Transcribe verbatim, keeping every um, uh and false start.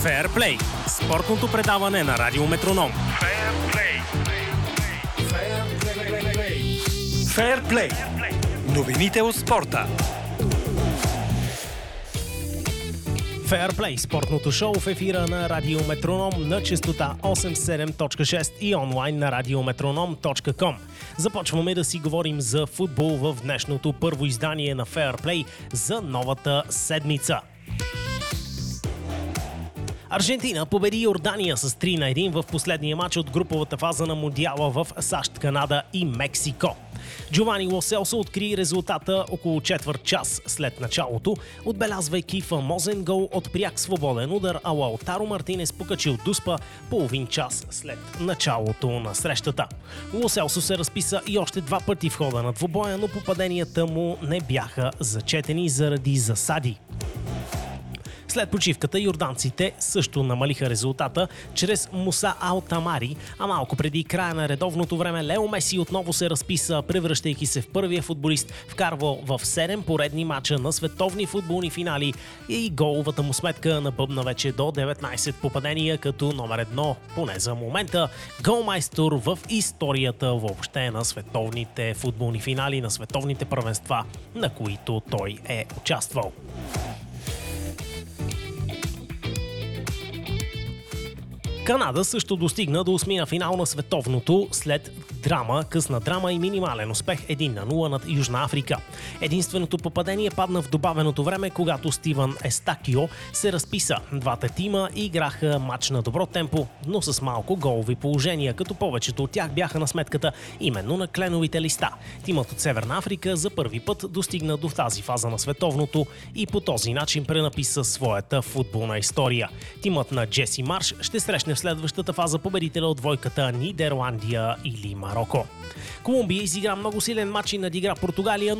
Феърплей – спортното предаване на Радио Метроном. Феърплей. Феърплей. Новините от спорта. Феърплей – спортното шоу в ефира на Радио Метроном на честота осем седем точка шест и онлайн на радиометроном точка ком. Започваме да си говорим за футбол в днешното първо издание на Феърплей за новата седмица. Аржентина победи Йордания с три на едно в последния матч от груповата фаза на Мондиала в САЩ, Канада и Мексико. Джовани Ло Селсо откри резултата около четвърт час след началото, отбелязвайки фамозен гол от пряк свободен удар, а Лаутаро Мартинес покачил дуспа половин час след началото на срещата. Ло Селсо се разписа и още два пъти в хода на двубоя, но попаденията му не бяха зачетени заради засади. След почивката йорданците също намалиха резултата чрез Муса Алтамари, а малко преди края на редовното време Лео Меси отново се разписа, превръщайки се в първия футболист, вкарвал в седем поредни мача на световни футболни финали, и головата му сметка набъбна вече до деветнайсет попадения като номер едно, поне за момента, голмайстор в историята въобще на световните футболни финали, на световните първенства, на които той е участвал. Канада също достигна до осмина финал на световното след драма, късна драма и минимален успех едно на нула над Южна Африка. Единственото попадение падна в добавеното време, когато Стивън Естакио се разписа. Двата тима играха матч на добро темпо, но с малко голови положения, като повечето от тях бяха на сметката именно на кленовите листа. Тимът от Северна Африка за първи път достигна до тази фаза на световното и по този начин пренаписа своята футболна история. Тимът на Джеси Марш ще срещне в следващата фаза победителя от двойката Нидерландия или Марокко. Колумбия изигра много силен матч и надигра Португалия,